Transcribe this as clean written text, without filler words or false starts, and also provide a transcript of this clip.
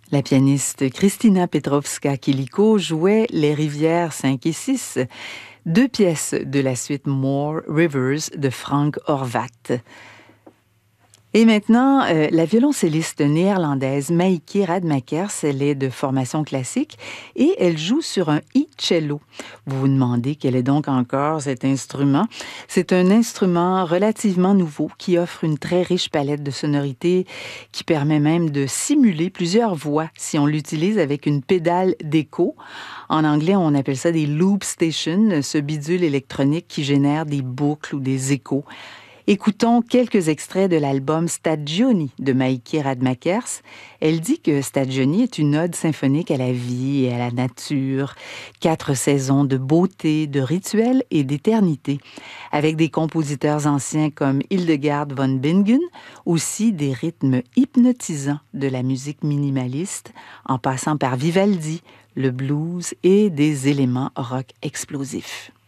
La pianiste Kristina Petrovska-Kiliko jouait Les rivières 5 et 6, deux pièces de la suite More Rivers de Frank Horvat. Et maintenant, la violoncelliste néerlandaise Maïke Radmakers, elle est de formation classique et elle joue sur un e-cello. Vous vous demandez quel est donc encore cet instrument? C'est un instrument relativement nouveau qui offre une très riche palette de sonorités qui permet même de simuler plusieurs voix si on l'utilise avec une pédale d'écho. En anglais, on appelle ça des loop stations, ce bidule électronique qui génère des boucles ou des échos. Écoutons quelques extraits de l'album Stagioni de Maïke Radmakers. Elle dit que Stagioni est une ode symphonique à la vie et à la nature, 4 saisons de beauté, de rituels et d'éternité, avec des compositeurs anciens comme Hildegard von Bingen, aussi des rythmes hypnotisants de la musique minimaliste, en passant par Vivaldi, le blues et des éléments rock explosifs.